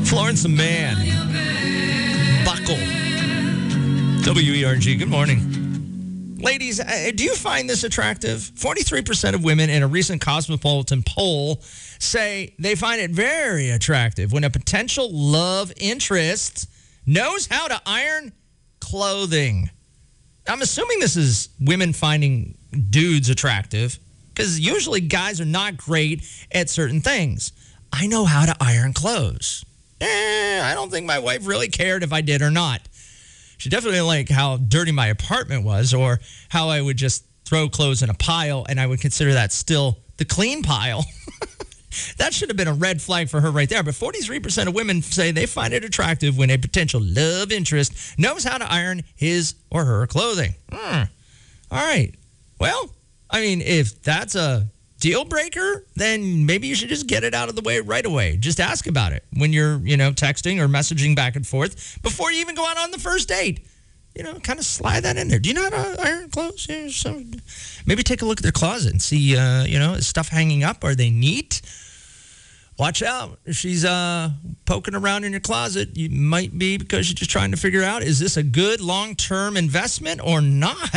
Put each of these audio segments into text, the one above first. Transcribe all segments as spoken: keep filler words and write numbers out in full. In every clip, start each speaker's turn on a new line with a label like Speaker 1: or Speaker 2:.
Speaker 1: Florence the Man. Buckle. W E R G, good morning. Ladies, uh, do you find this attractive? forty-three percent of women in a recent Cosmopolitan poll say they find it very attractive when a potential love interest knows how to iron clothing. I'm assuming this is women finding dudes attractive because usually guys are not great at certain things. I know how to iron clothes. Eh, I don't think my wife really cared if I did or not. She definitely liked how dirty my apartment was or how I would just throw clothes in a pile and I would consider that still the clean pile. That should have been a red flag for her right there. But forty-three percent of women say they find it attractive when a potential love interest knows how to iron his or her clothing. Hmm. All right. Well, I mean, if that's a deal breaker, then maybe you should just get it out of the way right away. Just ask about it when you're, you know, texting or messaging back and forth before you even go out on the first date. You know, kind of slide that in there. Do you know how to iron clothes? Yeah, so maybe take a look at their closet and see, uh, you know, is stuff hanging up? Are they neat? Watch out. If she's uh, poking around in your closet, you might be because you're just trying to figure out, is this a good long-term investment or not?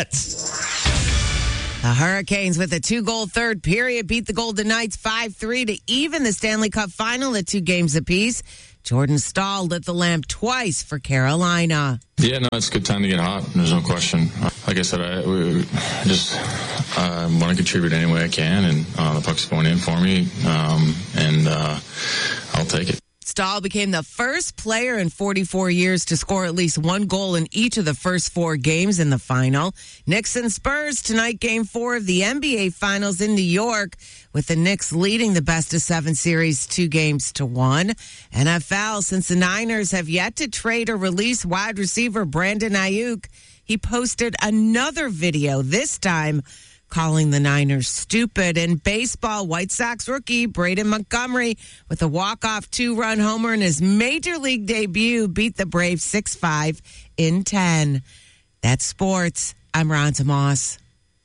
Speaker 2: The Hurricanes with a two-goal third period beat the Golden Knights five three to even the Stanley Cup final at two games apiece. Jordan Staal lit the lamp twice for Carolina.
Speaker 3: Yeah, no, it's a good time to get hot. There's no question. Like I said, I, we, I just uh, want to contribute any way I can, and uh, the puck's going in for me, um, and uh, I'll take it.
Speaker 2: Staal became the first player in forty-four years to score at least one goal in each of the first four games in the final. Knicks and Spurs tonight, game four of the N B A Finals in New York, with the Knicks leading the best of seven series two games to one. N F L, since the Niners have yet to trade or release wide receiver Brandon Ayuk, he posted another video, this time calling the Niners stupid. In baseball, White Sox rookie Braden Montgomery with a walk-off two-run homer in his major league debut beat the Braves six five in ten. That's sports. I'm Ron Tomas.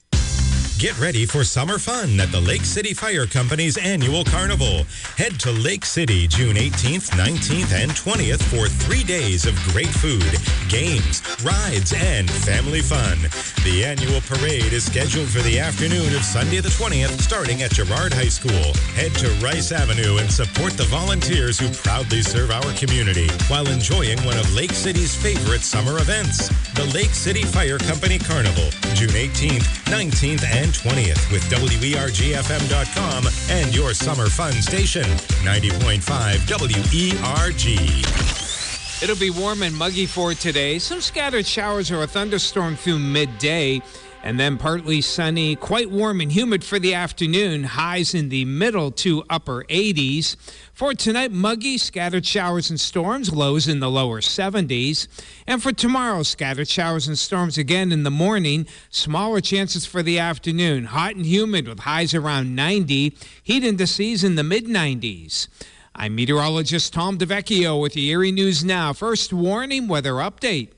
Speaker 4: Get ready for summer fun at the Lake City Fire Company's annual carnival. Head to Lake City June eighteenth, nineteenth, and twentieth for three days of great food, games, rides, and family fun. The annual parade is scheduled for the afternoon of Sunday the twentieth, starting at Girard High School. Head to Rice Avenue and support the volunteers who proudly serve our community while enjoying one of Lake City's favorite summer events, the Lake City Fire Company Carnival, June eighteenth, nineteenth, and twentieth with W E R G F M dot com and your summer fun station, ninety point five W E R G.
Speaker 5: It'll be warm and muggy for today. Some scattered showers or a thunderstorm through midday, and then partly sunny, quite warm and humid for the afternoon. Highs in the middle to upper eighties. For tonight, muggy, scattered showers and storms, lows in the lower seventies. And for tomorrow, scattered showers and storms again in the morning, smaller chances for the afternoon. Hot and humid with highs around ninety. Heat indices in the mid nineties. I'm meteorologist Tom DeVecchio with the Erie News Now. First warning, weather update.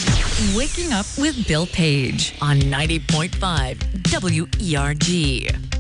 Speaker 6: Waking up with Bill Page on ninety point five W E R G.